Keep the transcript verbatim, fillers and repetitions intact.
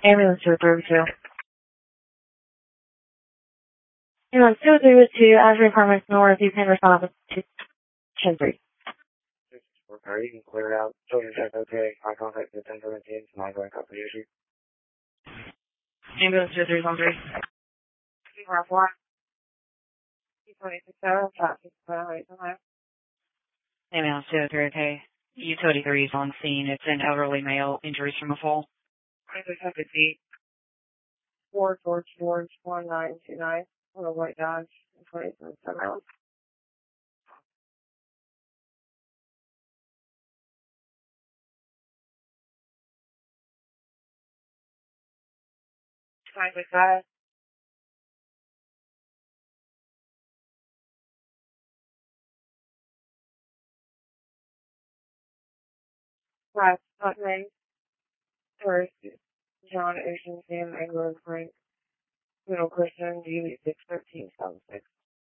Ambulance two thirty-two. Ambulance two thirty-two, Ashbury Apartments North, you can respond to ten three. Okay, you can clear it out. Children check okay. I contact the ten seventeen, my going company issue. Ambulance two three one three. two four four. two twenty-six hours, traffic, wait for my. Ambulance two three, okay. Utility three is on scene. It's an elderly male, injuries from a fall. I just have to see. Four George George one nine two nine. Little white Dodge, twenty-seven hours. Five with five. Five, hot name. First, John Ocean Sam Anglo Frank. Middle Christian, D six thirteen seven six.